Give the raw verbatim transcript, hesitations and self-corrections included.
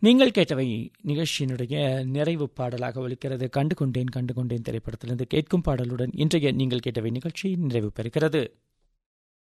நீங்கள் கேட்டவை நிகழ்ச்சியினுடைய நிறைவு பாடலாக ஒலிக்கிறது. கண்டு கொண்டேன் கண்டு கொண்டேன் திரைப்படத்திலிருந்து கேட்கும் பாடலுடன் இன்றைய நீங்கள் கேட்டவை நிகழ்ச்சி நிறைவு பெறுகிறது.